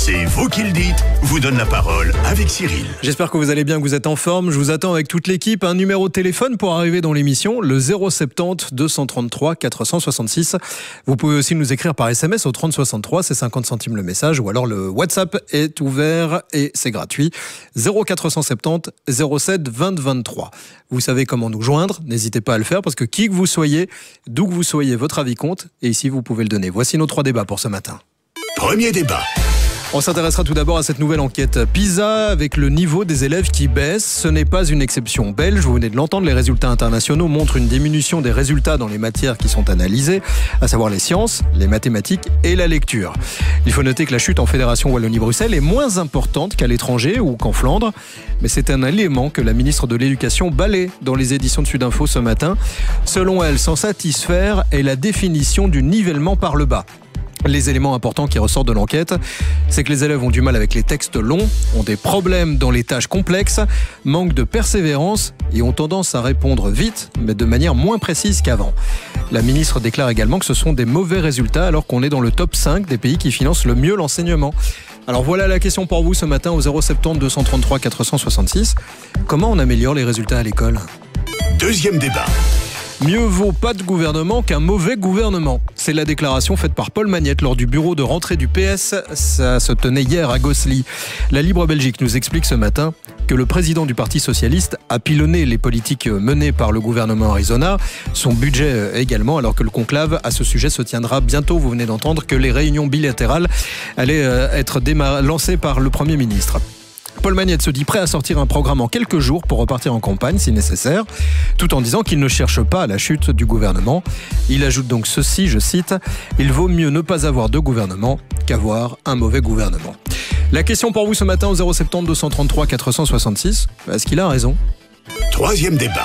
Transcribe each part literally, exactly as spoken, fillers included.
C'est vous qui le dites, vous donne la parole avec Cyril. J'espère que vous allez bien, que vous êtes en forme. Je vous attends avec toute l'équipe. Un numéro de téléphone pour arriver dans l'émission, le zéro soixante-dix deux cent trente-trois quatre cent soixante-six. Vous pouvez aussi nous écrire par S M S au trente soixante-trois, c'est cinquante centimes le message, ou alors le WhatsApp est ouvert et c'est gratuit. zéro quatre cent soixante-dix zéro sept vingt vingt-trois. Vous savez comment nous joindre, n'hésitez pas à le faire parce que qui que vous soyez, d'où que vous soyez, votre avis compte et ici vous pouvez le donner. Voici nos trois débats pour ce matin. Premier débat. On s'intéressera tout d'abord à cette nouvelle enquête PISA avec le niveau des élèves qui baisse. Ce n'est pas une exception belge, vous venez de l'entendre, les résultats internationaux montrent une diminution des résultats dans les matières qui sont analysées, à savoir les sciences, les mathématiques et la lecture. Il faut noter que la chute en Fédération Wallonie-Bruxelles est moins importante qu'à l'étranger ou qu'en Flandre, mais c'est un élément que la ministre de l'Éducation balaie dans les éditions de Sudinfo ce matin. Selon elle, s'en satisfaire est la définition du nivellement par le bas. Les éléments importants qui ressortent de l'enquête, c'est que les élèves ont du mal avec les textes longs, ont des problèmes dans les tâches complexes, manquent de persévérance et ont tendance à répondre vite, mais de manière moins précise qu'avant. La ministre déclare également que ce sont des mauvais résultats alors qu'on est dans le top cinq des pays qui financent le mieux l'enseignement. Alors voilà la question pour vous ce matin au zéro soixante-dix deux cent trente-trois quatre cent soixante-six. Comment on améliore les résultats à l'école ? Deuxième débat. Mieux vaut pas de gouvernement qu'un mauvais gouvernement. C'est la déclaration faite par Paul Magnette lors du bureau de rentrée du P S. Ça se tenait hier à Gosselies. La Libre Belgique nous explique ce matin que le président du Parti Socialiste a pilonné les politiques menées par le gouvernement Arizona, son budget également, alors que le conclave à ce sujet se tiendra bientôt. Vous venez d'entendre que les réunions bilatérales allaient être démar- lancées par le Premier ministre. Paul Magnette se dit prêt à sortir un programme en quelques jours pour repartir en campagne si nécessaire, tout en disant qu'il ne cherche pas la chute du gouvernement. Il ajoute donc ceci, je cite, « Il vaut mieux ne pas avoir de gouvernement qu'avoir un mauvais gouvernement ». La question pour vous ce matin au zéro soixante-dix deux cent trente-trois quatre cent soixante-six, est-ce qu'il a raison ? Troisième débat.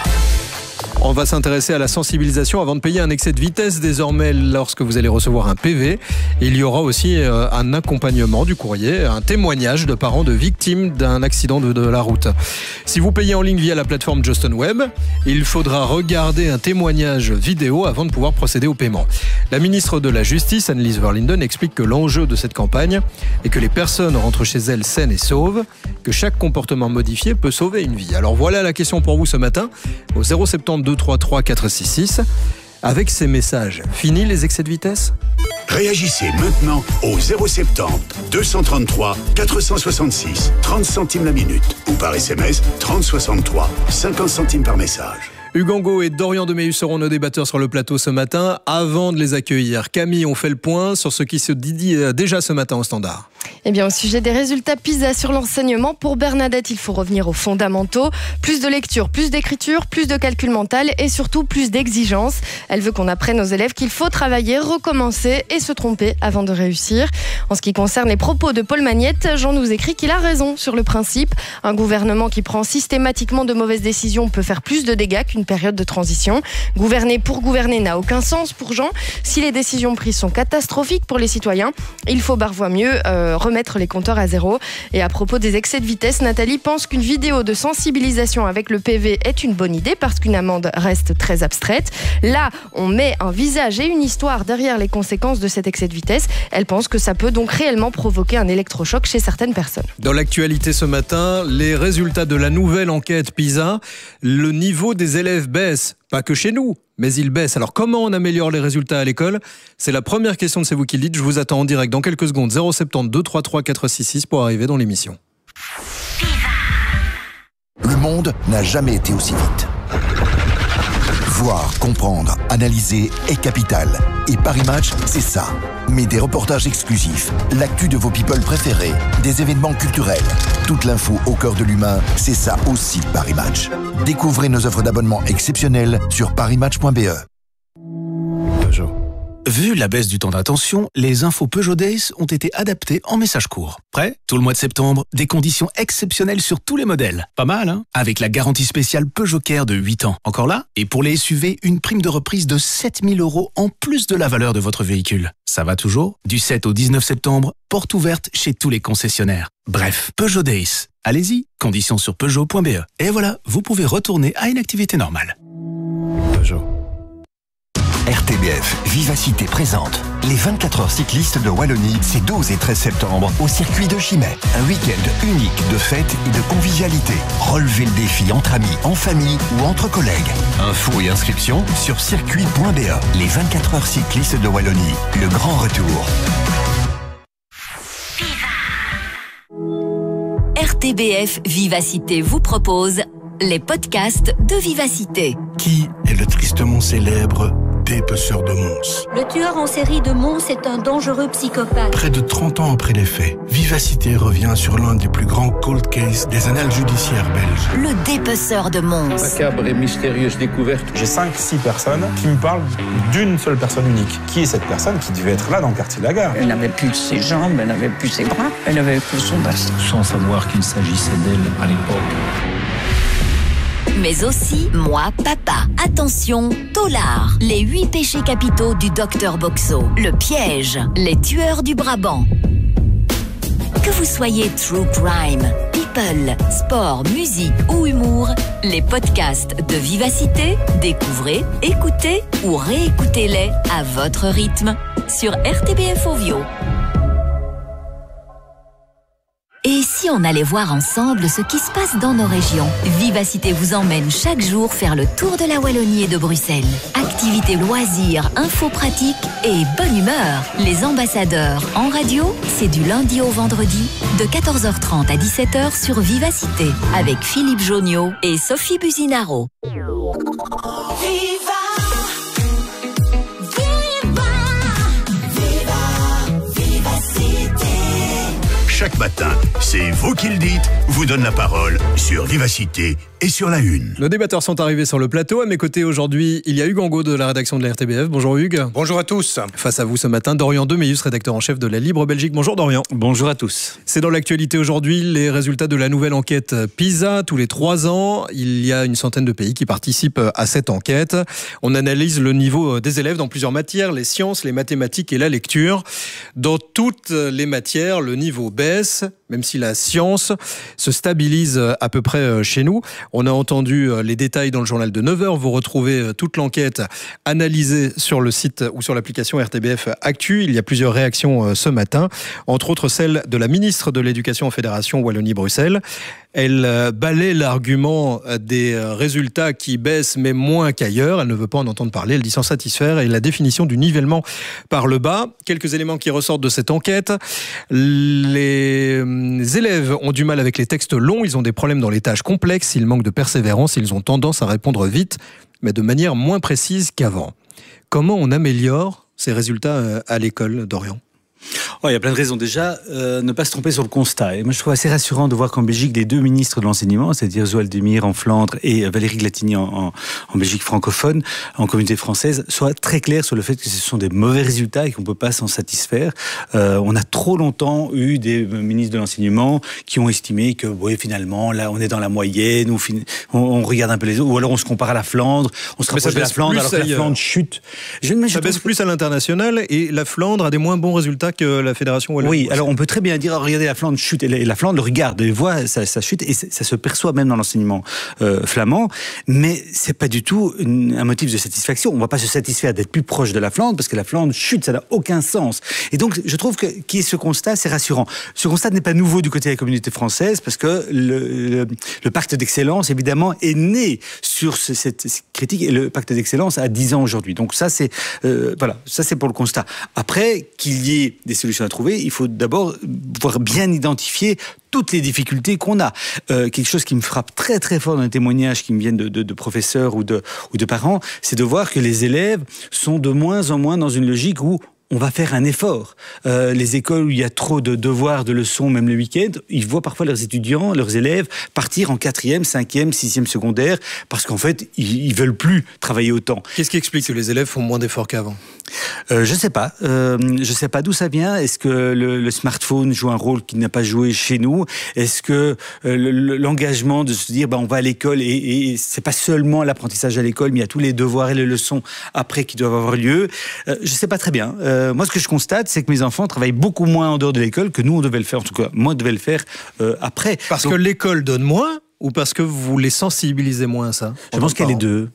On va s'intéresser à la sensibilisation avant de payer un excès de vitesse désormais lorsque vous allez recevoir un P V. Il y aura aussi un accompagnement du courrier, un témoignage de parents de victimes d'un accident de, de la route. Si vous payez en ligne via la plateforme Just on Web, il faudra regarder un témoignage vidéo avant de pouvoir procéder au paiement. La ministre de la Justice, Annelies Verlinden, explique que l'enjeu de cette campagne est que les personnes rentrent chez elles saines et sauves, que chaque comportement modifié peut sauver une vie. Alors voilà la question pour vous ce matin au zéro soixante-dix deux cent trente-trois quatre cent soixante-six. Avec ces messages, fini les excès de vitesse ? Réagissez maintenant au zéro soixante-dix deux cent trente-trois quatre cent soixante-six, trente centimes la minute ou par S M S trente soixante-trois, cinquante centimes par message. Hugues Angot et Dorian Deméhus seront nos débatteurs sur le plateau ce matin. Avant de les accueillir, Camille, on fait le point sur ce qui se dit déjà ce matin au Standard. Eh bien, au sujet des résultats PISA sur l'enseignement, pour Bernadette, il faut revenir aux fondamentaux. Plus de lecture, plus d'écriture, plus de calcul mental et surtout plus d'exigence. Elle veut qu'on apprenne aux élèves qu'il faut travailler, recommencer et se tromper avant de réussir. En ce qui concerne les propos de Paul Magnette, Jean nous écrit qu'il a raison sur le principe. Un gouvernement qui prend systématiquement de mauvaises décisions peut faire plus de dégâts qu'une période de transition. Gouverner pour gouverner n'a aucun sens pour Jean. Si les décisions prises sont catastrophiques pour les citoyens, il faut parfois mieux euh, remettre les compteurs à zéro. Et à propos des excès de vitesse, Nathalie pense qu'une vidéo de sensibilisation avec le P V est une bonne idée parce qu'une amende reste très abstraite. Là, on met un visage et une histoire derrière les conséquences de cet excès de vitesse. Elle pense que ça peut donc réellement provoquer un électrochoc chez certaines personnes. Dans l'actualité ce matin, les résultats de la nouvelle enquête PISA, le niveau des élèves baisse, pas que chez nous, mais il baisse. Alors comment on améliore les résultats à l'école ? C'est la première question de C'est vous qui le dites. Je vous attends en direct dans quelques secondes. zéro soixante-dix deux cent trente-trois quatre cent soixante-six pour arriver dans l'émission. Le monde n'a jamais été aussi vite. Voir, comprendre, analyser est capital. Et Paris Match, c'est ça. Mais des reportages exclusifs, l'actu de vos people préférés, des événements culturels, toute l'info au cœur de l'humain, c'est ça aussi Paris Match. Découvrez nos offres d'abonnement exceptionnelles sur paris match point b e. Peugeot. Vu la baisse du temps d'attention, les infos Peugeot Days ont été adaptées en message court. Prêt ? Tout le mois de septembre, des conditions exceptionnelles sur tous les modèles. Pas mal, hein ? Avec la garantie spéciale Peugeot Care de huit ans. Encore là ? Et pour les S U V, une prime de reprise de sept mille euros en plus de la valeur de votre véhicule. Ça va toujours ? Du sept au dix-neuf septembre, porte ouverte chez tous les concessionnaires. Bref, Peugeot Days. Allez-y, conditions sur peugeot point b e. Et voilà, vous pouvez retourner à une activité normale. Peugeot. R T B F Vivacité présente les vingt-quatre heures cyclistes de Wallonie, c'est douze et treize septembre au circuit de Chimay. Un week-end unique de fêtes et de convivialité. Relevez le défi entre amis, en famille ou entre collègues. Infos et inscriptions sur circuit point b e. Les vingt-quatre heures cyclistes de Wallonie, le grand retour. R T B F Vivacité vous propose les podcasts de Vivacité. Qui est le tristement célèbre dépeceur de Mons? Le tueur en série de Mons est un dangereux psychopathe. Près de trente ans après les faits, Vivacité revient sur l'un des plus grands cold cases des annales judiciaires belges. Le dépeceur de Mons. Macabre et mystérieuse découverte. J'ai cinq six personnes qui me parlent d'une seule personne unique. Qui est cette personne qui devait être là dans le quartier de la Gare? Elle n'avait plus ses jambes, elle n'avait plus ses bras, elle n'avait plus son bassin. Sans savoir qu'il s'agissait d'elle à l'époque. Mais aussi Moi Papa. Attention, Tolard. Les huit péchés capitaux du docteur Boxo. Le piège. Les tueurs du Brabant. Que vous soyez true crime, people, sport, musique ou humour, les podcasts de Vivacité, découvrez, écoutez ou réécoutez-les à votre rythme sur R T B F Ovio. Et si on allait voir ensemble ce qui se passe dans nos régions? Vivacité vous emmène chaque jour faire le tour de la Wallonie et de Bruxelles. Activités, loisirs, infos pratiques et bonne humeur. Les ambassadeurs en radio, c'est du lundi au vendredi de quatorze heures trente à dix-sept heures sur Vivacité avec Philippe Joniot et Sophie Buzinaro. Chaque matin, c'est vous qui le dites, vous donne la parole sur Vivacité et sur la Une. Nos débatteurs sont arrivés sur le plateau. À mes côtés aujourd'hui, il y a Hugues Angot de la rédaction de la R T B F. Bonjour Hugues. Bonjour à tous. Face à vous ce matin, Dorian Demeus, rédacteur en chef de la Libre Belgique. Bonjour Dorian. Bonjour à tous. C'est dans l'actualité aujourd'hui les résultats de la nouvelle enquête PISA. Tous les trois ans, il y a une centaine de pays qui participent à cette enquête. On analyse le niveau des élèves dans plusieurs matières, les sciences, les mathématiques et la lecture. Dans toutes les matières, le niveau baisse, même si la science se stabilise à peu près chez nous. On a entendu les détails dans le journal de neuf heures. Vous retrouvez toute l'enquête analysée sur le site ou sur l'application R T B F Actu. Il y a plusieurs réactions ce matin, entre autres celle de la ministre de l'Éducation en Fédération Wallonie-Bruxelles. Elle balaie l'argument des résultats qui baissent mais moins qu'ailleurs. Elle ne veut pas en entendre parler, elle dit s'en satisfaire. Et la définition du nivellement par le bas. Quelques éléments qui ressortent de cette enquête. Les élèves ont du mal avec les textes longs, ils ont des problèmes dans les tâches complexes, ils manquent de persévérance, ils ont tendance à répondre vite, mais de manière moins précise qu'avant. Comment on améliore ces résultats à l'école, Dorian ? Oh, il y a plein de raisons. Déjà, euh, ne pas se tromper sur le constat. Et moi, je trouve assez rassurant de voir qu'en Belgique, les deux ministres de l'enseignement, c'est-à-dire Zoël Demire en Flandre et Valérie Glatini en, en, en Belgique francophone, en communauté française, soient très clairs sur le fait que ce sont des mauvais résultats et qu'on ne peut pas s'en satisfaire. Euh, on a trop longtemps eu des ministres de l'enseignement qui ont estimé que, oui, finalement, là, on est dans la moyenne, ou on, on regarde un peu les autres, ou alors on se compare à la Flandre, on se rapproche de la Flandre alors que la Flandre chute. Je, mais je ça baisse plus à l'international et la Flandre a des moins bons résultats que la Fédération Wallonie. Oui, alors on peut très bien dire, oh, regardez, la Flandre chute, et la, et la Flandre le regarde, et voit sa, sa chute, et ça se perçoit même dans l'enseignement euh, flamand, mais c'est pas du tout une, un motif de satisfaction. On va pas se satisfaire d'être plus proche de la Flandre, parce que la Flandre chute, ça n'a aucun sens. Et donc, je trouve que qui est ce constat, c'est rassurant. Ce constat n'est pas nouveau du côté de la communauté française, parce que le, le, le pacte d'excellence, évidemment, est né sur ce, cette, cette critique, et le pacte d'excellence a dix ans aujourd'hui. Donc ça, c'est euh, voilà, ça c'est pour le constat. Après, qu'il y ait des solutions à trouver, il faut d'abord pouvoir bien identifier toutes les difficultés qu'on a. Euh, quelque chose qui me frappe très très fort dans les témoignages qui me viennent de, de, de professeurs ou de, ou de parents, c'est de voir que les élèves sont de moins en moins dans une logique où on va faire un effort. Euh, les écoles où il y a trop de devoirs, de leçons, même le week-end, ils voient parfois leurs étudiants, leurs élèves partir en quatrième, cinquième, sixième secondaire, parce qu'en fait, ils, ils veulent plus travailler autant. Qu'est-ce qui explique que les élèves font moins d'efforts qu'avant ? Euh, je sais pas. Euh, je sais pas d'où ça vient. Est-ce que le, le smartphone joue un rôle qui n'a pas joué chez nous ? Est-ce que euh, le, l'engagement de se dire, bah, on va à l'école et, et c'est pas seulement l'apprentissage à l'école, mais il y a tous les devoirs et les leçons après qui doivent avoir lieu. Euh, je sais pas très bien. Euh, moi, ce que je constate, c'est que mes enfants travaillent beaucoup moins en dehors de l'école que nous, on devait le faire. En tout cas, moi, je devais le faire euh, après. Parce Donc, que l'école donne moins ou parce que vous les sensibilisez moins à ça ? Je pense qu'il y a les deux.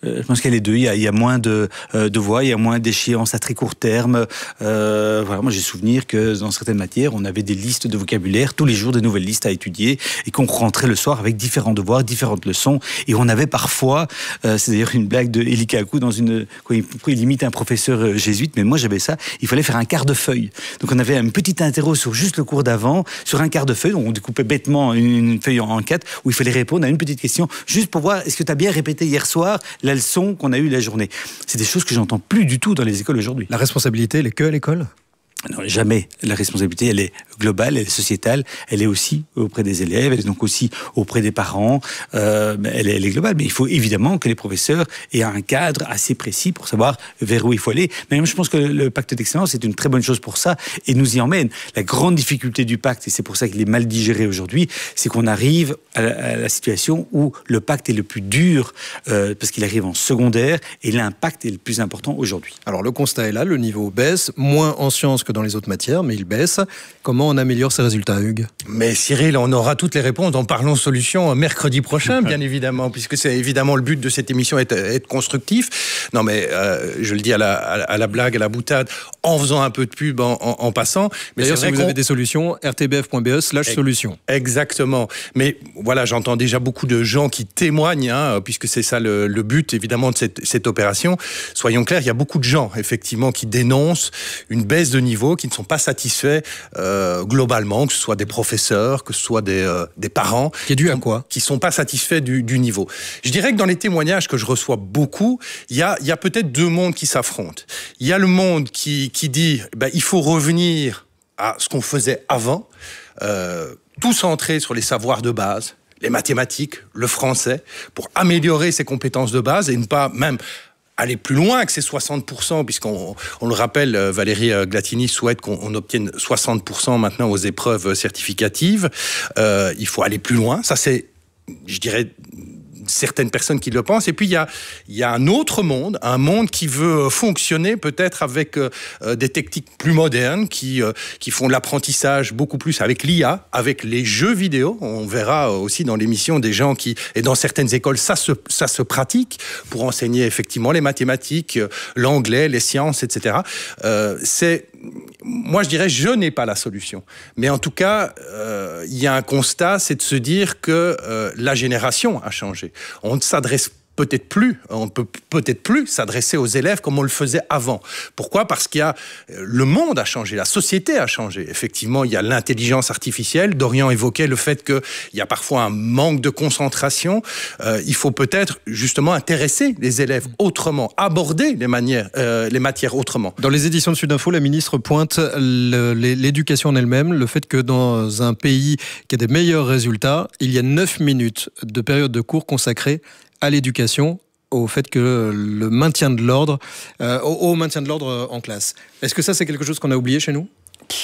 Je pense qu'il y a les deux. Il y a, il y a moins de, euh, de voix, il y a moins d'échéances à très court terme. Euh, voilà, moi, j'ai souvenir que dans certaines matières, on avait des listes de vocabulaire, tous les jours des nouvelles listes à étudier, et qu'on rentrait le soir avec différents devoirs, différentes leçons. Et on avait parfois, euh, c'est d'ailleurs une blague de Eli Kaku dans une, quand il, il imite un professeur jésuite, mais moi j'avais ça, il fallait faire un quart de feuille. Donc on avait une petite interro sur juste le cours d'avant, sur un quart de feuille, on découpait bêtement une, une feuille en, en quatre, où il fallait répondre à une petite question, juste pour voir est-ce que tu as bien répété hier soir la leçon qu'on a eue la journée. C'est des choses que j'entends plus du tout dans les écoles aujourd'hui. La responsabilité, elle est que à l'école ? Non, jamais. La responsabilité, elle est globale, elle est sociétale, elle est aussi auprès des élèves, elle est donc aussi auprès des parents, euh, elle, est, elle est globale. Mais il faut évidemment que les professeurs aient un cadre assez précis pour savoir vers où il faut aller. Mais même, je pense que le pacte d'excellence est une très bonne chose pour ça et nous y emmène. La grande difficulté du pacte, et c'est pour ça qu'il est mal digéré aujourd'hui, c'est qu'on arrive à la, à la situation où le pacte est le plus dur, euh, parce qu'il arrive en secondaire et l'impact est le plus important aujourd'hui. Alors le constat est là, le niveau baisse, moins en sciences que dans les autres matières, mais il baisse. Comment on améliore ces résultats, Hugues ? Mais Cyril, on aura toutes les réponses en Parlons Solutions mercredi prochain, bien évidemment, puisque c'est évidemment le but de cette émission, être, être constructif. Non mais, euh, je le dis à la, à la blague, à la boutade, en faisant un peu de pub, en, en, en passant. Mais d'ailleurs, si vous avez des solutions, r t b f point b e slash solutions. Exactement. Mais voilà, j'entends déjà beaucoup de gens qui témoignent, hein, puisque c'est ça le, le but, évidemment, de cette, cette opération. Soyons clairs, il y a beaucoup de gens, effectivement, qui dénoncent une baisse de niveau, qui ne sont pas satisfaits euh, globalement, que ce soit des professeurs, que ce soit des, euh, des parents. Qui est dû à quoi ? Qui ne sont pas satisfaits du, du niveau. Je dirais que dans les témoignages que je reçois beaucoup, il y a, y a peut-être deux mondes qui s'affrontent. Il y a le monde qui, qui dit ben, il faut revenir à ce qu'on faisait avant, euh, tout centré sur les savoirs de base, les mathématiques, le français, pour améliorer ses compétences de base et ne pas même aller plus loin que ces soixante pour cent, puisqu'on on le rappelle, Valérie Glatini souhaite qu'on on obtienne soixante pour cent maintenant aux épreuves certificatives. Euh, il faut aller plus loin. Ça, c'est, je dirais, certaines personnes qui le pensent. Et puis, il y a, il y a un autre monde, un monde qui veut fonctionner peut-être avec euh, des techniques plus modernes, qui, euh, qui font de l'apprentissage beaucoup plus avec l'I A, avec les jeux vidéo. On verra aussi dans l'émission des gens qui... Et dans certaines écoles, ça se, ça se pratique pour enseigner effectivement les mathématiques, l'anglais, les sciences, et cetera. Euh, c'est... Moi, je dirais, je n'ai pas la solution. Mais en tout cas, euh, il y a un constat, c'est de se dire que euh, la génération a changé. On ne s'adresse peut-être plus, on peut peut-être plus s'adresser aux élèves comme on le faisait avant. Pourquoi ? Parce qu'il y a, le monde a changé, la société a changé. Effectivement, il y a l'intelligence artificielle. Dorian évoquait le fait qu'il y a parfois un manque de concentration. Euh, il faut peut-être justement intéresser les élèves autrement, aborder les, manières, euh, les matières autrement. Dans les éditions de Sud Info, la ministre pointe le, l'éducation en elle-même, le fait que dans un pays qui a des meilleurs résultats, il y a neuf minutes de période de cours consacrée à l'éducation, au fait que le maintien de l'ordre, euh, au, au maintien de l'ordre en classe. Est-ce que ça, c'est quelque chose qu'on a oublié chez nous ?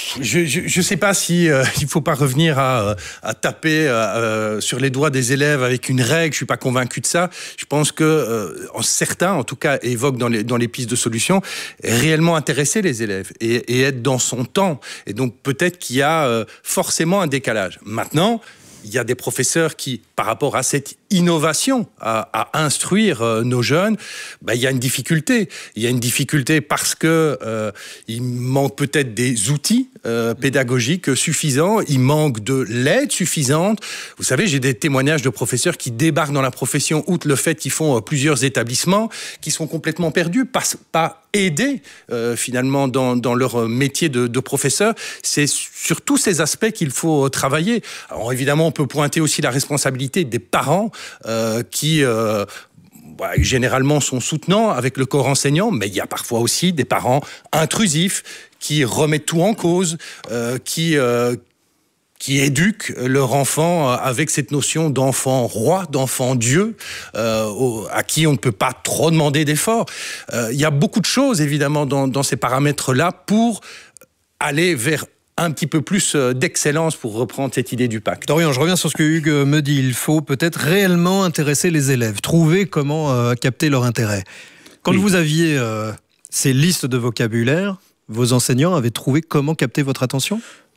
Je ne sais pas si euh, il faut pas revenir à, à taper euh, sur les doigts des élèves avec une règle. Je suis pas convaincu de ça. Je pense que euh, certains, en tout cas, évoquent dans les dans les pistes de solutions, réellement intéresser les élèves et, et être dans son temps. Et donc peut-être qu'il y a euh, forcément un décalage. Maintenant, il y a des professeurs qui, par rapport à cette innovation, à, à instruire euh, nos jeunes, ben, il y a une difficulté. Il y a une difficulté parce que euh, il manque peut-être des outils euh, pédagogiques suffisants, il manque de l'aide suffisante. Vous savez, j'ai des témoignages de professeurs qui débarquent dans la profession, outre le fait qu'ils font euh, plusieurs établissements, qui sont complètement perdus, pas, pas aidés euh, finalement dans, dans leur métier de, de professeur. C'est sur tous ces aspects qu'il faut travailler. Alors évidemment, on peut pointer aussi la responsabilité des parents euh, qui... Euh, bah, généralement sont soutenants avec le corps enseignant, mais il y a parfois aussi des parents intrusifs qui remettent tout en cause, euh, qui, euh, qui éduquent leur enfant avec cette notion d'enfant roi, d'enfant Dieu, euh, au, à qui on ne peut pas trop demander d'efforts. Euh, il y a beaucoup de choses, évidemment, dans, dans ces paramètres-là pour aller vers un petit peu plus d'excellence, pour reprendre cette idée du pacte. Dorian, je reviens sur ce que Hugues me dit. Il faut peut-être réellement intéresser les élèves, trouver comment euh, capter leur intérêt. Quand oui. vous aviez euh, ces listes de vocabulaire, vos enseignants avaient trouvé comment capter votre attention ?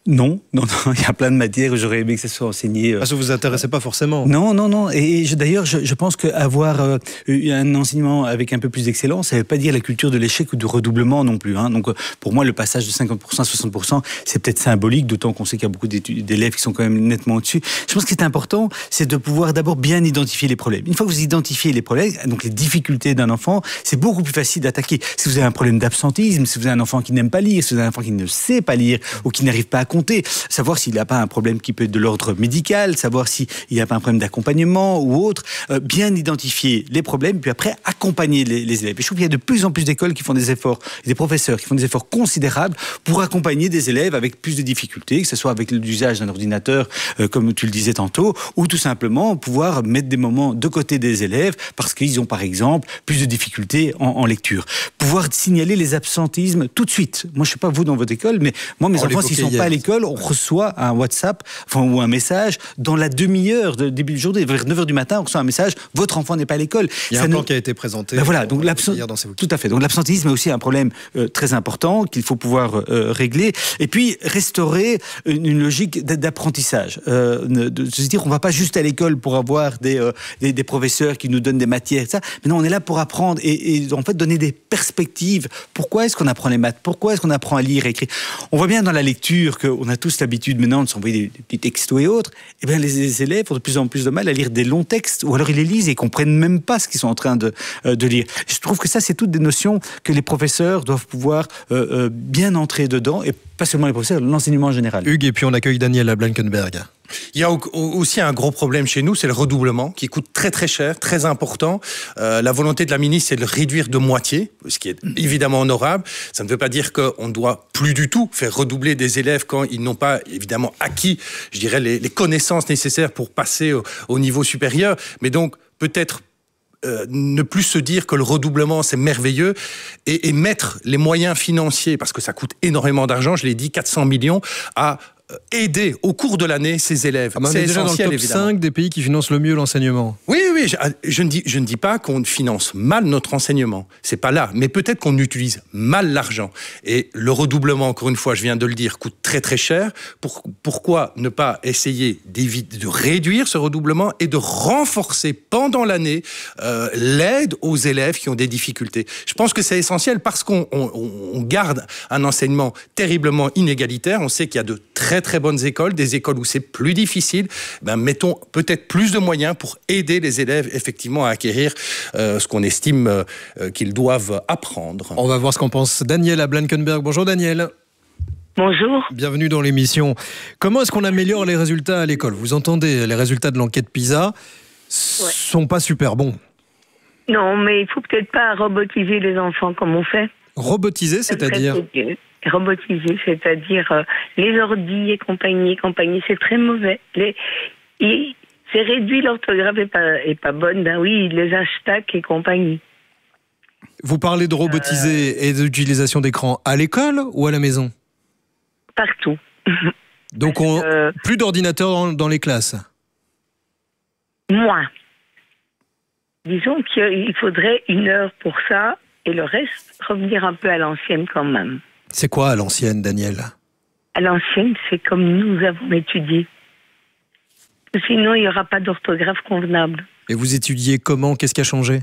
Non, non, non, il y a plein de matières où j'aurais aimé que ça soit enseigné. Ah, ça vous intéressait pas forcément? Non, non, non. Et je, d'ailleurs, je, je pense qu'avoir euh, un enseignement avec un peu plus d'excellence, ça ne veut pas dire la culture de l'échec ou du redoublement non plus. Hein. Donc, pour moi, le passage de cinquante pour cent à soixante pour cent, c'est peut-être symbolique, d'autant qu'on sait qu'il y a beaucoup d'élèves qui sont quand même nettement au-dessus. Je pense que ce qui est important, c'est de pouvoir d'abord bien identifier les problèmes. Une fois que vous identifiez les problèmes, donc les difficultés d'un enfant, c'est beaucoup plus facile d'attaquer. Si vous avez un problème d'absentisme, si vous avez un enfant qui n'aime pas lire, si vous avez un enfant qui ne sait pas lire ou qui n'arrive pas à compter, savoir s'il n'a pas un problème qui peut être de l'ordre médical, savoir s'il n'y a pas un problème d'accompagnement ou autre, euh, bien identifier les problèmes, puis après accompagner les, les élèves. Et je trouve qu'il y a de plus en plus d'écoles qui font des efforts, des professeurs qui font des efforts considérables pour accompagner des élèves avec plus de difficultés, que ce soit avec l'usage d'un ordinateur, euh, comme tu le disais tantôt, ou tout simplement pouvoir mettre des moments de côté des élèves parce qu'ils ont par exemple plus de difficultés en, en lecture. Pouvoir signaler les absentismes tout de suite. Moi, je ne sais pas vous dans votre école, mais moi, mes on enfants, s'ils ne sont pas à l'école, on reçoit un WhatsApp enfin, ou un message dans la demi-heure de début de journée. Vers neuf heures du matin, on reçoit un message, votre enfant n'est pas à l'école. Il y a Ça un plan nous... qui a été présenté. Ben voilà, donc tout à fait. Donc l'absentisme est aussi un problème euh, très important qu'il faut pouvoir euh, régler. Et puis restaurer une, une logique d'apprentissage. Euh, de se dire, on ne va pas juste à l'école pour avoir des, euh, des, des professeurs qui nous donnent des matières, et ça. Mais non, on est là pour apprendre et, et en fait donner des perspectives. Pourquoi est-ce qu'on apprend les maths? Pourquoi est-ce qu'on apprend à lire et écrire? On voit bien dans la lecture qu'on a tous l'habitude maintenant de s'envoyer des, des petits textos et autres. Et bien les, les élèves ont de plus en plus de mal à lire des longs textes, ou alors ils les lisent et ils comprennent même pas ce qu'ils sont en train de, euh, de lire. Je trouve que ça, c'est toutes des notions que les professeurs doivent pouvoir euh, euh, bien entrer dedans, et pas seulement les professeurs, l'enseignement en général. Hugues, et puis on accueille Daniel à Blankenberg. Il y a aussi un gros problème chez nous, c'est le redoublement, qui coûte très très cher, très important. Euh, la volonté de la ministre, c'est de le réduire de moitié, ce qui est évidemment honorable. Ça ne veut pas dire qu'on ne doit plus du tout faire redoubler des élèves quand ils n'ont pas évidemment acquis, je dirais, les, les connaissances nécessaires pour passer au, au niveau supérieur. Mais donc, peut-être Euh, ne plus se dire que le redoublement c'est merveilleux et, et mettre les moyens financiers, parce que ça coûte énormément d'argent, je l'ai dit, quatre cents millions, à aider au cours de l'année ces élèves. Ah ben, c'est déjà dans le top évidemment. cinq des pays qui financent le mieux l'enseignement. Oui, oui, je, je, ne dis, je ne dis pas qu'on finance mal notre enseignement, c'est pas là, mais peut-être qu'on utilise mal l'argent. Et le redoublement, encore une fois, je viens de le dire, coûte très très cher. Pour, pourquoi ne pas essayer d'éviter, de réduire ce redoublement et de renforcer pendant l'année euh, l'aide aux élèves qui ont des difficultés? Je pense que c'est essentiel parce qu'on on, on garde un enseignement terriblement inégalitaire. On sait qu'il y a de très très bonnes écoles, des écoles où c'est plus difficile. Ben, mettons peut-être plus de moyens pour aider les élèves effectivement à acquérir euh, ce qu'on estime euh, qu'ils doivent apprendre. On va voir ce qu'en pense Daniel à Blankenberg. Bonjour Daniel. Bonjour. Bienvenue dans l'émission. Comment est-ce qu'on améliore les résultats à l'école? Vous entendez, les résultats de l'enquête PISA ouais. sont pas super bons. Non, mais il faut peut-être pas robotiser les enfants comme on fait. Robotiser, c'est-à-dire? Robotiser, c'est-à-dire euh, les ordis et compagnie, compagnie, c'est très mauvais. Les, et, c'est réduit, l'orthographe est pas, est pas bonne, ben oui, les hashtags et compagnie. Vous parlez de robotiser euh, et d'utilisation d'écran à l'école ou à la maison? Partout. Donc on, euh, plus d'ordinateurs dans, dans les classes? Moins. Disons qu'il faudrait une heure pour ça et le reste, revenir un peu à l'ancienne quand même. C'est quoi à l'ancienne, Daniel? À l'ancienne, c'est comme nous avons étudié. Sinon, il n'y aura pas d'orthographe convenable. Et vous étudiez comment? Qu'est-ce qui a changé?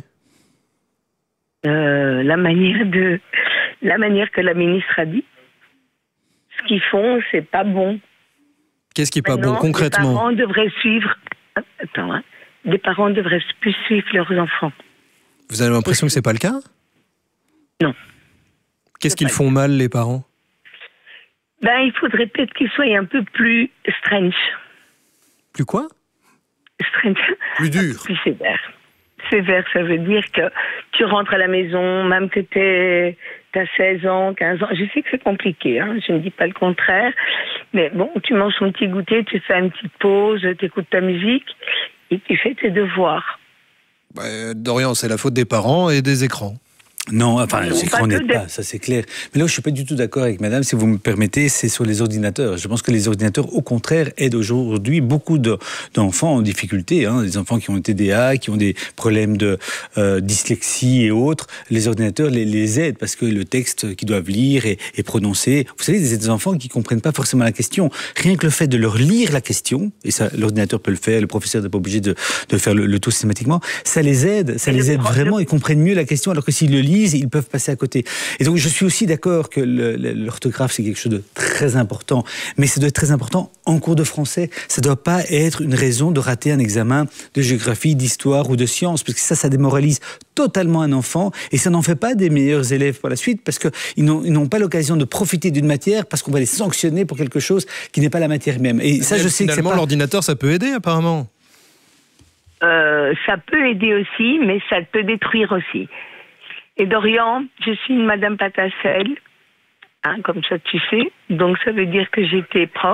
euh, la manière de, la manière que la ministre a dit. Ce qu'ils font, c'est pas bon. Qu'est-ce qui est pas Maintenant, bon concrètement? Les parents devraient suivre. Attends, hein. Les parents devraient plus suivre leurs enfants. Vous avez l'impression que c'est pas le cas? Non. Qu'est-ce qu'ils font mal, les parents? Ben, il faudrait peut-être qu'ils soient un peu plus strange. Plus quoi? Strange. Plus dur. Plus sévère. Sévère, ça veut dire que tu rentres à la maison, même que tu as seize ans, quinze ans. Je sais que c'est compliqué, hein, je ne dis pas le contraire. Mais bon, tu manges ton petit goûter, tu fais une petite pause, tu écoutes ta musique et tu fais tes devoirs. Bah, Dorian, c'est la faute des parents et des écrans. Non, enfin, c'est qu'on n'aide pas, ça c'est clair. Mais là, je suis pas du tout d'accord avec madame, si vous me permettez, c'est sur les ordinateurs. Je pense que les ordinateurs, au contraire, aident aujourd'hui beaucoup de, d'enfants en difficulté, hein, des enfants qui ont T D A, qui ont des problèmes de euh, dyslexie et autres. Les ordinateurs les, les aident parce que le texte qu'ils doivent lire est, est prononcé. Vous savez, c'est des enfants qui comprennent pas forcément la question. Rien que le fait de leur lire la question, et ça, l'ordinateur peut le faire, le professeur n'est pas obligé de, de faire le, le tout systématiquement, ça les aide, ça les aide vraiment, ils comprennent mieux la question, alors que s'ils le lisent, ils peuvent passer à côté. Et donc, je suis aussi d'accord que le, le, l'orthographe, c'est quelque chose de très important. Mais ça doit être très important en cours de français. Ça ne doit pas être une raison de rater un examen de géographie, d'histoire ou de sciences. Parce que ça, ça démoralise totalement un enfant. Et ça n'en fait pas des meilleurs élèves par la suite. Parce qu'ils n'ont, ils n'ont pas l'occasion de profiter d'une matière parce qu'on va les sanctionner pour quelque chose qui n'est pas la matière même. Et ça, je sais que c'est pas... l'ordinateur, ça peut aider, apparemment. Euh, ça peut aider aussi, mais ça peut détruire aussi. Et Dorian, je suis une Madame Patacel, hein, comme ça tu sais. Donc ça veut dire que j'étais prof,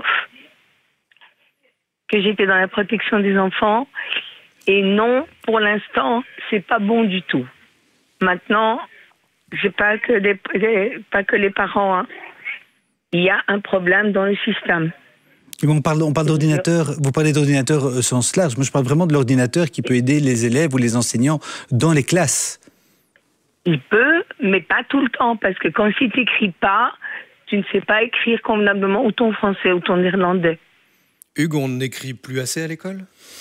que j'étais dans la protection des enfants. Et non, pour l'instant, c'est pas bon du tout. Maintenant, c'est pas que les, les, pas que les parents. Hein. Il y a un problème dans le système. On parle, on parle d'ordinateur, vous parlez d'ordinateur au sens large. Moi, je parle vraiment de l'ordinateur qui peut aider les élèves ou les enseignants dans les classes. Il peut, mais pas tout le temps, parce que quand si tu n'écris pas, tu ne sais pas écrire convenablement ou ton français ou ton néerlandais. Hugues, on n'écrit plus assez à l'école ?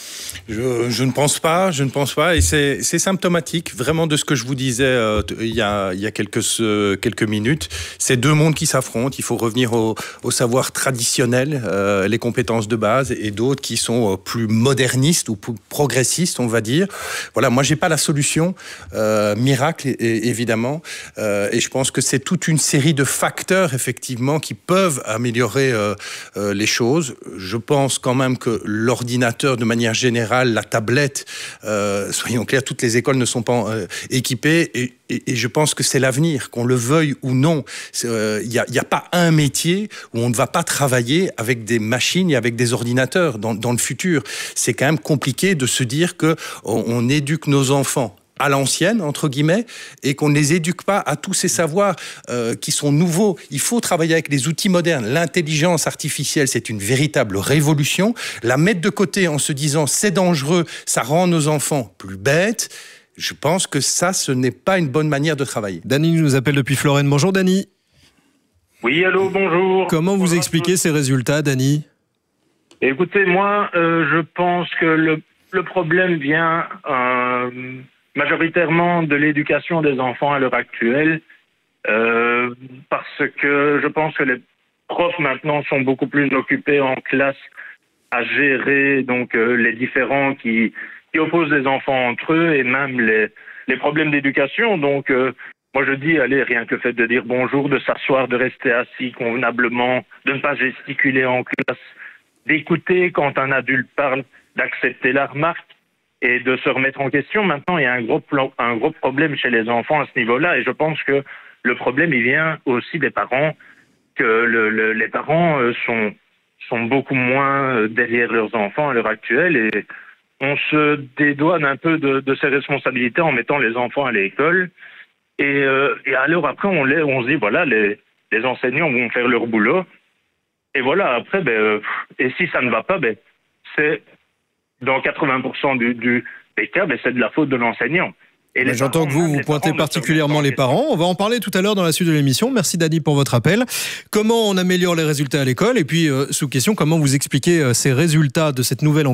Je, je ne pense pas, je ne pense pas, et c'est, c'est symptomatique vraiment de ce que je vous disais euh, il y a, il y a quelques, euh, quelques minutes. C'est deux mondes qui s'affrontent. Il faut revenir au, au savoir traditionnel, euh, les compétences de base, et d'autres qui sont plus modernistes ou plus progressistes, on va dire. Voilà, moi j'ai pas la solution euh, miracle, et, et, évidemment, euh, et je pense que c'est toute une série de facteurs effectivement qui peuvent améliorer euh, euh, les choses. Je pense quand même que l'ordinateur, de manière générale, la tablette, euh, soyons clairs, toutes les écoles ne sont pas euh, équipées, et, et, et je pense que c'est l'avenir, qu'on le veuille ou non. Il n'y a, y a pas un métier où on ne va pas travailler avec des machines et avec des ordinateurs dans, dans le futur. C'est quand même compliqué de se dire qu'on on éduque nos enfants à l'ancienne, entre guillemets, et qu'on ne les éduque pas à tous ces savoirs euh, qui sont nouveaux. Il faut travailler avec les outils modernes. L'intelligence artificielle, c'est une véritable révolution. La mettre de côté en se disant « c'est dangereux, ça rend nos enfants plus bêtes », je pense que ça, ce n'est pas une bonne manière de travailler. Dany nous appelle depuis Florène. Bonjour Dany. Oui, allô, bonjour. Comment vous expliquez ces résultats, Dany ? Écoutez, moi, euh, je pense que le, le problème vient... Euh, majoritairement de l'éducation des enfants à l'heure actuelle, euh, parce que je pense que les profs maintenant sont beaucoup plus occupés en classe à gérer donc euh, les différends qui, qui opposent les enfants entre eux et même les, les problèmes d'éducation. Donc euh, moi je dis, allez, rien que le fait de dire bonjour, de s'asseoir, de rester assis convenablement, de ne pas gesticuler en classe, d'écouter quand un adulte parle, d'accepter la remarque, et de se remettre en question. Maintenant, il y a un gros, plan, un gros problème chez les enfants à ce niveau-là, et je pense que le problème, il vient aussi des parents, que le, le, les parents euh, sont, sont beaucoup moins derrière leurs enfants à l'heure actuelle, et on se dédouane un peu de, de ses responsabilités en mettant les enfants à l'école, et, euh, et alors après, on, les, on se dit, voilà, les, les enseignants vont faire leur boulot, et voilà, après, ben, euh, et si ça ne va pas, ben, c'est... Dans quatre-vingts pour cent du, du, des cas, ben c'est de la faute de l'enseignant. Et les J'entends parents, que vous, vous pointez particulièrement les parents. On va en parler tout à l'heure dans la suite de l'émission. Merci Dany pour votre appel. Comment on améliore les résultats à l'école ? Et puis, euh, sous question, comment vous expliquez euh, ces résultats de cette nouvelle enquête ?